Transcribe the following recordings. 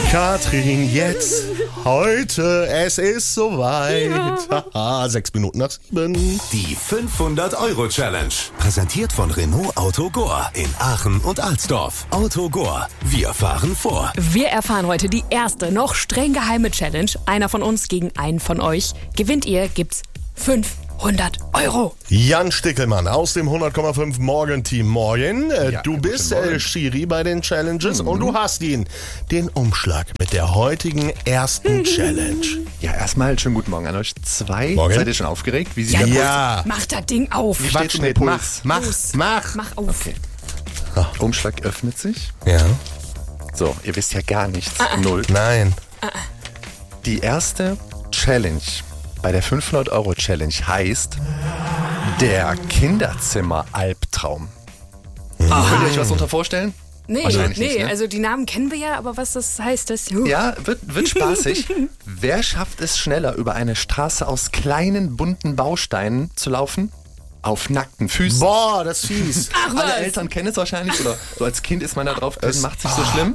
Katrin, jetzt, heute, es ist soweit. Haha, 6 Minuten nach 7. Die 500-Euro-Challenge. Präsentiert von Renault Autogor in Aachen und Alsdorf. Autogor, wir fahren vor. Wir erfahren heute die erste, noch streng geheime Challenge. Einer von uns gegen einen von euch. Gewinnt ihr, gibt's 500 Euro. Jan Stickelmann aus dem 100,5 Morgen-Team. Morgen, Ja, du bist Morgen. Schiri bei den Challenges und du hast den Umschlag mit der heutigen ersten Challenge. Ja, erstmal schönen guten Morgen an euch zwei. Morgen. Seid ihr schon aufgeregt? Wie sieht Ja, der Puls? Ja, Mach das Ding auf. Wie steht Quatsch denn der nicht, Puls? mach. Mach auf. Okay. Umschlag öffnet sich. Ja, So, ihr wisst ja gar nichts. Null. nein. Die erste Challenge bei der 500-Euro-Challenge heißt der Kinderzimmer-Albtraum. Könnt ihr euch was darunter vorstellen? Nee, Wahrscheinlich nicht, ne? also die Namen kennen wir ja, aber was das heißt, das... Ja, wird spaßig. Wer schafft es schneller, über eine Straße aus kleinen, bunten Bausteinen zu laufen? Auf nackten Füßen. Boah, das ist fies. Ach was. Alle Eltern kennen es wahrscheinlich, oder so als Kind ist man da drauf, macht sich so schlimm.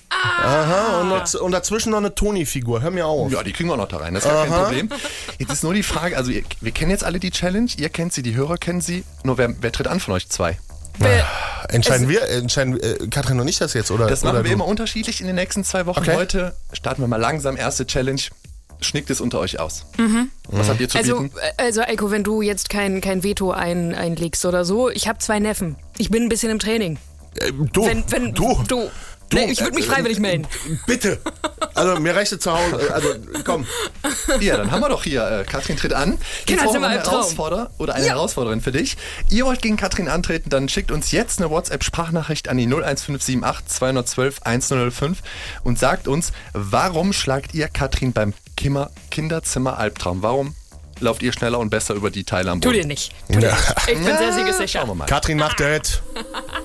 Aha, und dazwischen noch eine Toni-Figur. Hör mir auf. Ja, die kriegen wir noch da rein, das ist gar kein Problem. Jetzt ist nur die Frage, also wir kennen jetzt alle die Challenge, ihr kennt sie, die Hörer kennen sie, nur wer tritt an von euch zwei? Entscheiden Katrin und ich das jetzt, oder? Das machen oder wir du? immer unterschiedlich in den nächsten 2 Wochen. Okay. Heute starten wir mal langsam, erste Challenge. Schnickt es unter euch aus. Was habt ihr zu bieten? Also Eiko, wenn du jetzt kein Veto einlegst oder so, ich habe 2 Neffen. Ich bin ein bisschen im Training. Du. Nee, ich würde mich freiwillig melden. Bitte. Also mir reicht es zu Hause. Also komm. Ja, dann haben wir doch hier, Katrin tritt an. Jetzt brauchen wir einen Kinderzimmer-Albtraum. Herausforderer oder eine Herausforderin für dich. Ihr wollt gegen Katrin antreten, dann schickt uns jetzt eine WhatsApp-Sprachnachricht an die 01578 212 1005 und sagt uns, warum schlagt ihr Katrin beim Kinderzimmer-Albtraum? Warum lauft ihr schneller und besser über die Teile am Tu Boden? dir nicht. Tu dir nicht. Ich bin sehr siegessicher. Schauen wir mal. Katrin macht das.